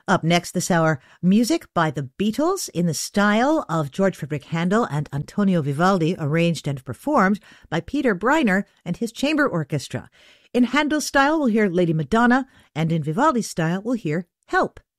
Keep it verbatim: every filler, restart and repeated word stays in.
Up next this hour, music by the Beatles in the style of George Frederick Handel and Antonio Vivaldi, arranged and performed by Peter Briner and his chamber orchestra. In Handel's style, we'll hear Lady Madonna, and in Vivaldi's style, we'll hear Help.